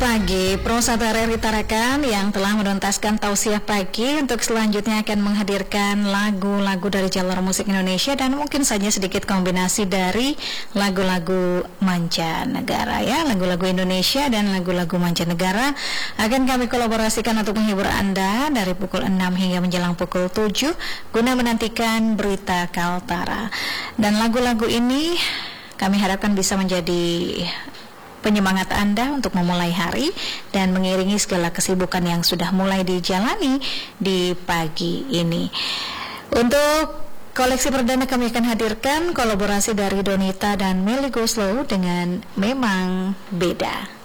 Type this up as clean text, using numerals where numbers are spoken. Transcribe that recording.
pagi, Pro 1 RRI Tarakan yang telah menuntaskan tausiah pagi untuk selanjutnya akan menghadirkan lagu-lagu dari jalur musik Indonesia dan mungkin saja sedikit kombinasi dari lagu-lagu mancanegara ya, lagu-lagu Indonesia dan lagu-lagu mancanegara akan kami kolaborasikan untuk menghibur Anda dari pukul 6 hingga menjelang pukul 7 guna menantikan berita Kaltara. Dan lagu-lagu ini kami harapkan bisa menjadi penyemangat Anda untuk memulai hari dan mengiringi segala kesibukan yang sudah mulai dijalani di pagi ini. Untuk koleksi perdana kami akan hadirkan kolaborasi dari Donita dan Melly Goeslaw dengan Memang Beda.